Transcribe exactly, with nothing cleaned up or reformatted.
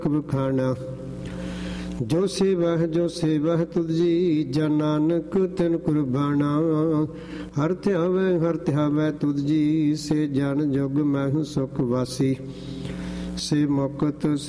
ਬਖਾਣਾ। ਜੋ ਸੇਵਹ ਜੋ ਸੇਵਹ ਤੁਧ ਜੀ, ਜਨ ਨਾਨਕ ਤਿਨ ਕੁਰਬਾਨਾ। ਹਰ ਧਿਆਵੈ ਹਰ ਧਿਆਵੈ ਤੁਧ ਜੀ, ਸੇ ਜਨ ਜੁਗ ਮਹਿ ਸੁਖ ਵਾਸੀ। ਸੇ ਮੁਕਤ